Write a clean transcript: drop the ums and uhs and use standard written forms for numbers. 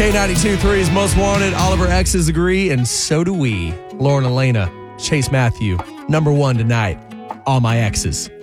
K92.3's Most Wanted. All of her exes agree, and so do we. Lauren Elena, Chase Matthew, number one tonight. All my exes.